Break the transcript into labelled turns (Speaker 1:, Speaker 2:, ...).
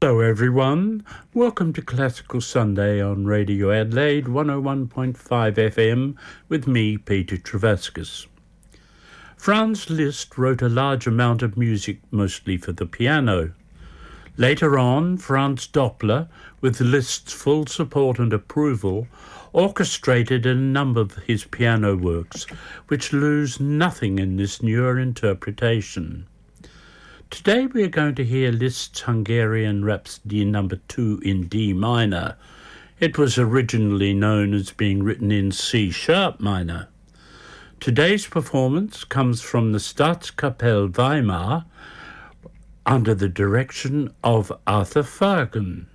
Speaker 1: Hello everyone, welcome to Classical Sunday on Radio Adelaide 101.5 FM with me, Peter Travascus. Franz Liszt wrote a large amount of music, mostly for the piano. Later on, Franz Doppler, with Liszt's full support and approval, orchestrated a number of his piano works, which lose nothing in this newer interpretation. Today we are going to hear Liszt's Hungarian Rhapsody No. 2 in D minor. It was originally known as being written in C sharp minor. Today's performance comes from the Staatskapelle Weimar under the direction of Arthur Fagen.